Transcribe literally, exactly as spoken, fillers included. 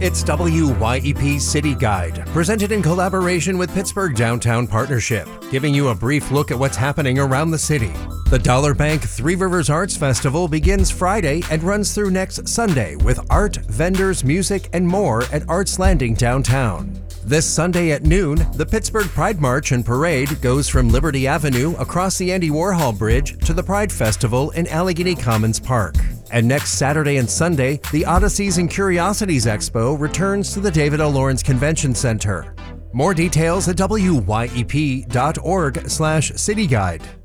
It's W Y E P City Guide, presented in collaboration with Pittsburgh Downtown Partnership, giving you a brief look at what's happening around the city. The Dollar Bank Three Rivers Arts Festival begins Friday and runs through next Sunday with art, vendors, music, and more at Arts Landing downtown. This Sunday at noon, the Pittsburgh Pride March and Parade goes from Liberty Avenue across the Andy Warhol Bridge to the Pride Festival in Allegheny Commons Park. And next Saturday and Sunday, the Odysseys and Curiosities Expo returns to the David L. Lawrence Convention Center. More details at W Y E P dot org slash City Guide.